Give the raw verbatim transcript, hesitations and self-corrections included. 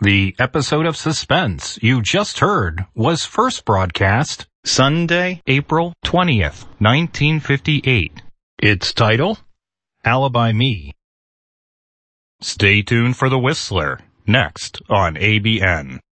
The episode of Suspense you just heard was first broadcast Sunday, April twentieth, nineteen fifty-eight. Its title, Alibi Me. Stay tuned for The Whistler, next on A B N.